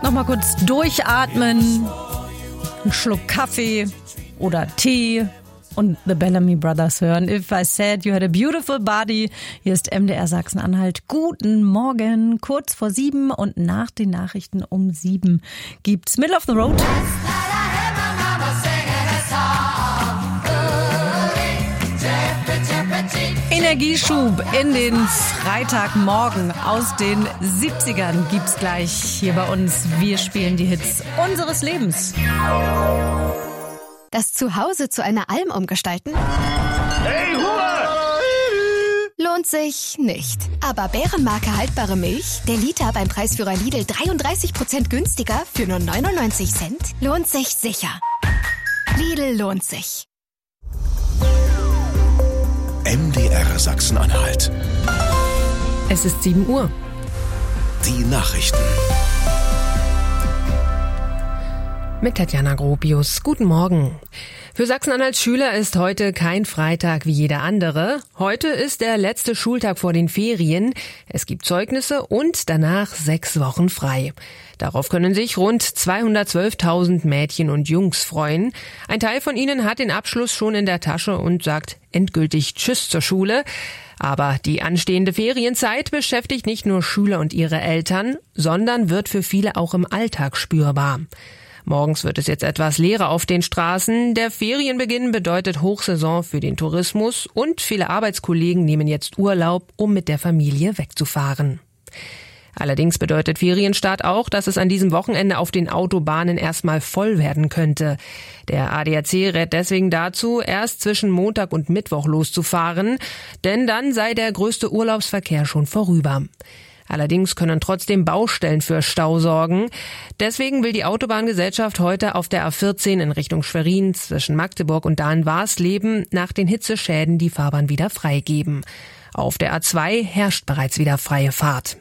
Nochmal kurz durchatmen, einen Schluck Kaffee oder Tee und The Bellamy Brothers hören. If I said you had a beautiful body. Hier ist MDR Sachsen-Anhalt. Guten Morgen, kurz vor 7 und nach den Nachrichten um 7 gibt's Middle of the Road. Energieschub in den Freitagmorgen aus den 70ern gibt's gleich hier bei uns. Wir spielen die Hits unseres Lebens. Das Zuhause zu einer Alm umgestalten? Hey, Ruhe! Lohnt sich nicht. Aber Bärenmarke haltbare Milch, der Liter beim Preisführer Lidl 33% günstiger für nur 99 Cent, lohnt sich sicher. Lidl lohnt sich. MDR Sachsen-Anhalt. Es ist 7 Uhr. Die Nachrichten. Mit Tatjana Gropius. Guten Morgen. Für Sachsen-Anhalts Schüler ist heute kein Freitag wie jeder andere. Heute ist der letzte Schultag vor den Ferien. Es gibt Zeugnisse und danach 6 Wochen frei. Darauf können sich rund 212.000 Mädchen und Jungs freuen. Ein Teil von ihnen hat den Abschluss schon in der Tasche und sagt endgültig Tschüss zur Schule. Aber die anstehende Ferienzeit beschäftigt nicht nur Schüler und ihre Eltern, sondern wird für viele auch im Alltag spürbar. Morgens wird es jetzt etwas leerer auf den Straßen. Der Ferienbeginn bedeutet Hochsaison für den Tourismus und viele Arbeitskollegen nehmen jetzt Urlaub, um mit der Familie wegzufahren. Allerdings bedeutet Ferienstart auch, dass es an diesem Wochenende auf den Autobahnen erstmal voll werden könnte. Der ADAC rät deswegen dazu, erst zwischen Montag und Mittwoch loszufahren, denn dann sei der größte Urlaubsverkehr schon vorüber. Allerdings können trotzdem Baustellen für Stau sorgen. Deswegen will die Autobahngesellschaft heute auf der A14 in Richtung Schwerin zwischen Magdeburg und Dahn-Warsleben nach den Hitzeschäden die Fahrbahn wieder freigeben. Auf der A2 herrscht bereits wieder freie Fahrt.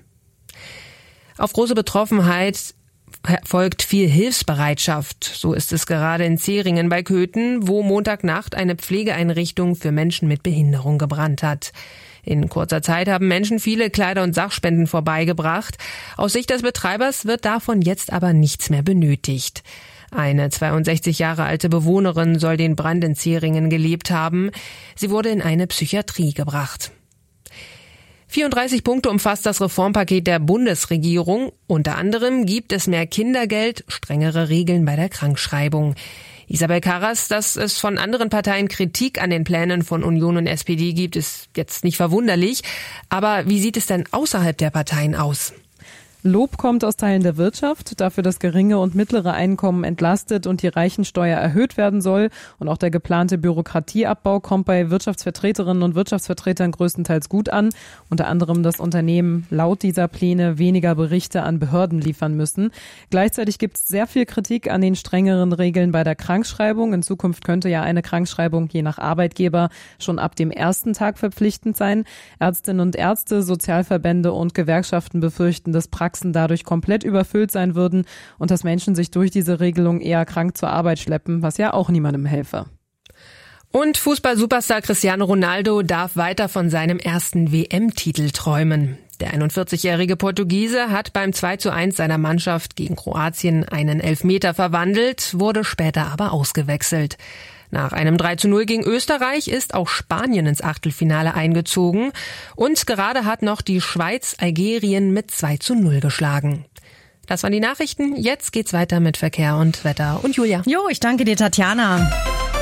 Auf große Betroffenheit folgt viel Hilfsbereitschaft. So ist es gerade in Zeringen bei Köthen, wo Montagnacht eine Pflegeeinrichtung für Menschen mit Behinderung gebrannt hat. In kurzer Zeit haben Menschen viele Kleider- und Sachspenden vorbeigebracht. Aus Sicht des Betreibers wird davon jetzt aber nichts mehr benötigt. Eine 62 Jahre alte Bewohnerin soll den Brand in Zeringen gelebt haben. Sie wurde in eine Psychiatrie gebracht. 34 Punkte umfasst das Reformpaket der Bundesregierung. Unter anderem gibt es mehr Kindergeld, strengere Regeln bei der Krankschreibung. Isabel Karras, dass es von anderen Parteien Kritik an den Plänen von Union und SPD gibt, ist jetzt nicht verwunderlich. Aber wie sieht es denn außerhalb der Parteien aus? Lob kommt aus Teilen der Wirtschaft, dafür, dass geringe und mittlere Einkommen entlastet und die Reichensteuer erhöht werden soll. Und auch der geplante Bürokratieabbau kommt bei Wirtschaftsvertreterinnen und Wirtschaftsvertretern größtenteils gut an. Unter anderem, dass Unternehmen laut dieser Pläne weniger Berichte an Behörden liefern müssen. Gleichzeitig gibt es sehr viel Kritik an den strengeren Regeln bei der Krankschreibung. In Zukunft könnte ja eine Krankschreibung je nach Arbeitgeber schon ab dem ersten Tag verpflichtend sein. Ärztinnen und Ärzte, Sozialverbände und Gewerkschaften befürchten, dass Praxen dadurch komplett überfüllt sein würden und dass Menschen sich durch diese Regelung eher krank zur Arbeit schleppen, was ja auch niemandem helfe. Und Fußball-Superstar Cristiano Ronaldo darf weiter von seinem ersten WM-Titel träumen. Der 41-jährige Portugiese hat beim 2:1 seiner Mannschaft gegen Kroatien einen Elfmeter verwandelt, wurde später aber ausgewechselt. Nach einem 3:0 gegen Österreich ist auch Spanien ins Achtelfinale eingezogen und gerade hat noch die Schweiz Algerien mit 2:0 geschlagen. Das waren die Nachrichten. Jetzt geht's weiter mit Verkehr und Wetter. Und Julia. Jo, ich danke dir, Tatjana.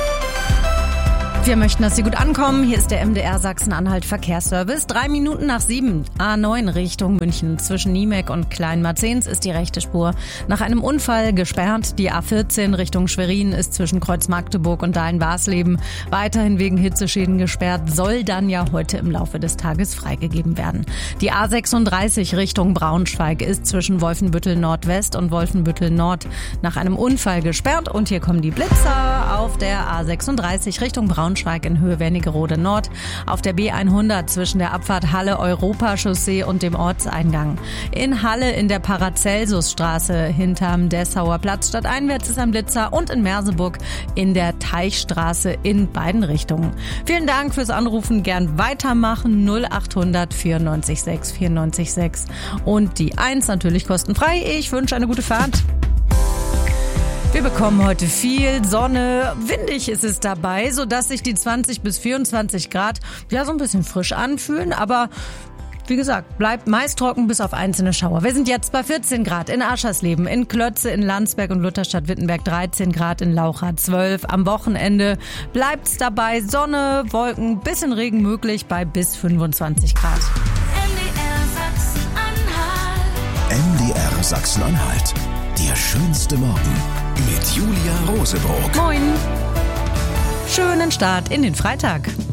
Wir möchten, dass Sie gut ankommen. Hier ist der MDR Sachsen-Anhalt Verkehrsservice. 3 Minuten nach 7. A9 Richtung München. Zwischen Niemek und Kleinmarzens ist die rechte Spur nach einem Unfall gesperrt. Die A14 Richtung Schwerin ist zwischen Kreuz Magdeburg und Dahlen-Warsleben weiterhin wegen Hitzeschäden gesperrt. Soll dann ja heute im Laufe des Tages freigegeben werden. Die A36 Richtung Braunschweig ist zwischen Wolfenbüttel Nordwest und Wolfenbüttel Nord nach einem Unfall gesperrt. Und hier kommen die Blitzer auf der A36 Richtung Braunschweig. Braunschweig in Höhe Wernigerode Nord, auf der B100 zwischen der Abfahrt Halle-Europa-Chaussee und dem Ortseingang. In Halle in der Paracelsusstraße hinterm Dessauer Platz stadteinwärts ist ein Blitzer und in Merseburg in der Teichstraße in beiden Richtungen. Vielen Dank fürs Anrufen, gern weitermachen 0800 94 6 94 6 und die 1 natürlich kostenfrei. Ich wünsche eine gute Fahrt. Wir bekommen heute viel Sonne, windig ist es dabei, sodass sich die 20 bis 24 Grad ja so ein bisschen frisch anfühlen, aber wie gesagt, bleibt meist trocken bis auf einzelne Schauer. Wir sind jetzt bei 14 Grad in Aschersleben, in Klötze, in Landsberg und Lutherstadt-Wittenberg, 13 Grad in Laucha, 12. Am Wochenende bleibt's dabei, Sonne, Wolken, bisschen Regen möglich bei bis 25 Grad. MDR Sachsen-Anhalt. Der schönste Morgen mit Julia Rosebroock. Moin. Schönen Start in den Freitag.